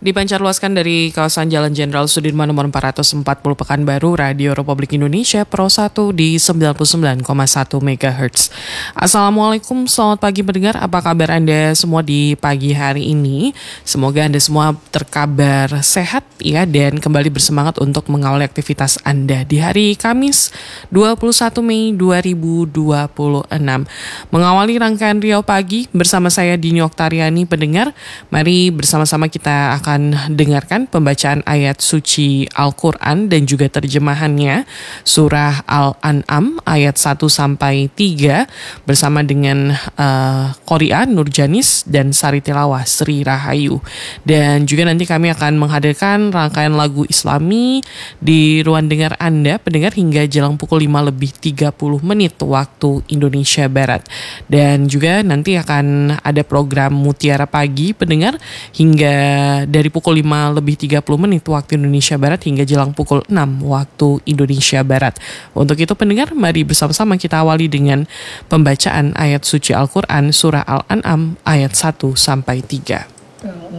Dipancarluaskan dari kawasan Jalan Jenderal Sudirman nomor 440 Pekanbaru, Radio Republik Indonesia Pro 1 di 99,1 MHz. Assalamualaikum, selamat pagi pendengar. Apa kabar Anda semua di pagi hari ini? Semoga Anda semua terkabar sehat ya, dan kembali bersemangat untuk mengawali aktivitas Anda di hari Kamis 21 Mei 2026. Mengawali rangkaian Riau Pagi bersama saya Dini Oktariani. Pendengar, mari bersama-sama kita akan dengarkan pembacaan ayat suci Al-Quran dan juga terjemahannya, surah Al-An'am ayat 1-3 bersama dengan Qoria Nurjanis dan Sari Tilawah Sri Rahayu. Dan juga nanti kami akan menghadirkan rangkaian lagu Islami di ruang dengar Anda pendengar hingga jelang pukul 5:30 waktu Indonesia Barat. Dan juga nanti akan ada program Mutiara Pagi pendengar hingga dari pukul 5:30 waktu Indonesia Barat hingga jelang pukul 6 waktu Indonesia Barat. Untuk itu pendengar, mari bersama-sama kita awali dengan pembacaan ayat suci Al-Quran surah Al-An'am ayat 1-3.